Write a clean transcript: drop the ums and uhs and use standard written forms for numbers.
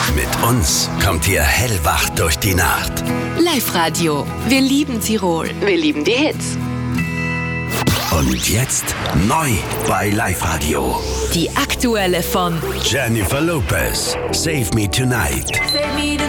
Mit uns kommt ihr hellwach durch die Nacht. Live-Radio. Wir lieben Tirol. Wir lieben die Hits. Und jetzt neu bei Live-Radio. Die aktuelle von Jennifer Lopez, Save Me Tonight. Save me